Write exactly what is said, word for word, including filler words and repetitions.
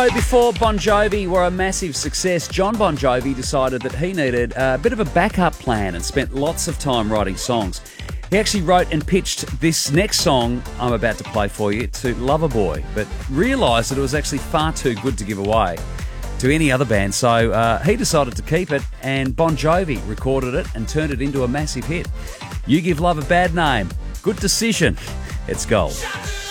Before Bon Jovi were a massive success, John Bon Jovi decided that he needed a bit of a backup plan and spent lots of time writing songs. He actually wrote and pitched this next song I'm about to play for you to Loverboy, but realised that it was actually far too good to give away to any other band, so uh, he decided to keep it, and Bon Jovi recorded it and turned it into a massive hit. You Give Love a Bad Name. Good decision. It's gold.